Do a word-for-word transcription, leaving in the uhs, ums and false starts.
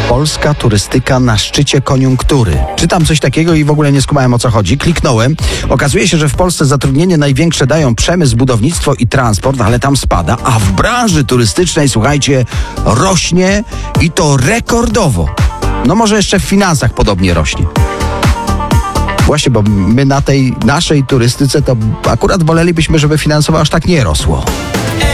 Polska turystyka na szczycie koniunktury. Czytam coś takiego i w ogóle nie skumałem, o co chodzi. Kliknąłem. Okazuje się, że w Polsce zatrudnienie największe dają przemysł, budownictwo i transport, ale tam spada, a w branży turystycznej, słuchajcie, rośnie i to rekordowo. No może jeszcze w finansach podobnie rośnie. Właśnie, bo my na tej naszej turystyce to akurat wolelibyśmy, żeby finansowo aż tak nie rosło.